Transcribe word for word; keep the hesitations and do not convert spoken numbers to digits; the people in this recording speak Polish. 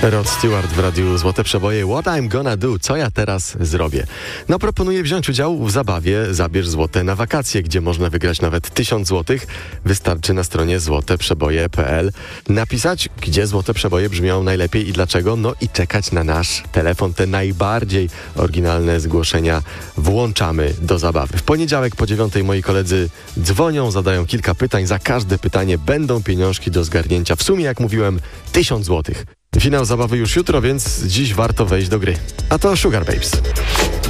Rod Stewart w radiu Złote Przeboje. What I'm gonna do? Co ja teraz zrobię? No, proponuję wziąć udział w zabawie Zabierz Złote na wakacje, gdzie można wygrać nawet tysiąc złotych. Wystarczy na stronie złote przeboje kropka p l napisać, gdzie Złote Przeboje brzmią najlepiej i dlaczego, no i czekać na nasz telefon. Te najbardziej oryginalne zgłoszenia włączamy do zabawy. W poniedziałek po dziewiątej moi koledzy dzwonią, zadają kilka pytań. Za każde pytanie będą pieniążki do zgarnięcia. W sumie, jak mówiłem, tysiąc złotych. Finał zabawy już jutro, więc dziś warto wejść do gry. A to Sugar Babes.